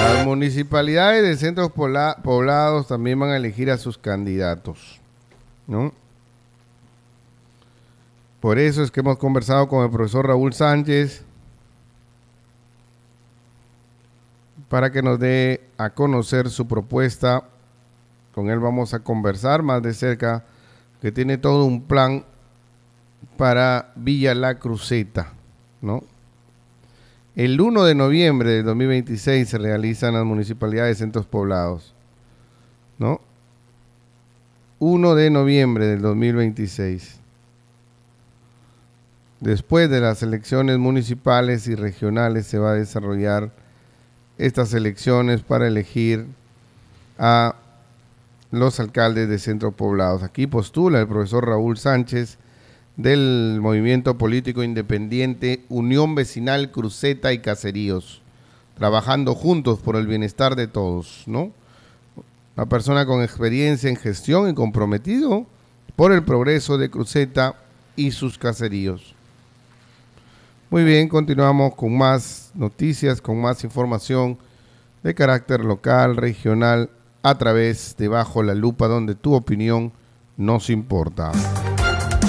Las municipalidades de centros poblados también van a elegir a sus candidatos, ¿no? Por eso es que hemos conversado con el profesor Raúl Sánchez para que nos dé a conocer su propuesta. Con él vamos a conversar más de cerca, que tiene todo un plan para Villa La Cruceta, ¿no? El 1 de noviembre de 2026 se realizan las municipalidades de centros poblados, ¿no? 1 de noviembre del 2026. Después de las elecciones municipales y regionales se va a desarrollar estas elecciones para elegir a los alcaldes de centros poblados. Aquí postula el profesor Raúl Sánchez del movimiento político independiente Unión Vecinal Cruceta y Caseríos, trabajando juntos por el bienestar de todos, ¿no? Una persona con experiencia en gestión y comprometido por el progreso de Cruceta y sus caseríos. Muy bien, continuamos con más noticias, con más información de carácter local, regional, a través de Bajo la Lupa, donde tu opinión nos importa.